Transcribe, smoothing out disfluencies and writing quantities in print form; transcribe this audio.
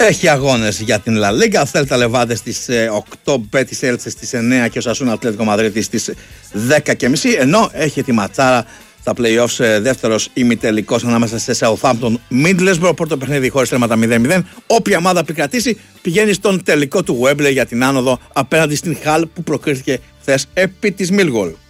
Έχει αγώνες για την Λα Λίγκα. Θέλτα Λεβάντε στις 8, Μπέτις Έλτσε στις 9 και ο Σασούνα Ατλέτικο Μαδρίτη στις 10.30. Ενώ έχει τη ματσάρα στα play-offs, δεύτερος ημιτελικός ανάμεσα σε Southampton Middlesbrough. Πρώτο παιχνίδι χωρίς τέρματα 0-0. Όποια ομάδα επικρατήσει πηγαίνει στον τελικό του Wembley για την άνοδο απέναντι στην Hull που προκρίθηκε χθες επί της Millwall.